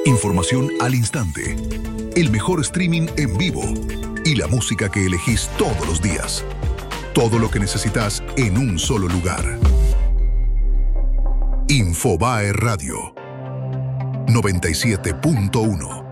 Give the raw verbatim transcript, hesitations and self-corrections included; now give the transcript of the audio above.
Información al instante. El mejor streaming en vivo. Y la música que elegís todos los días. Todo lo que necesitas en un solo lugar. Infobae Radio. noventa y siete punto uno.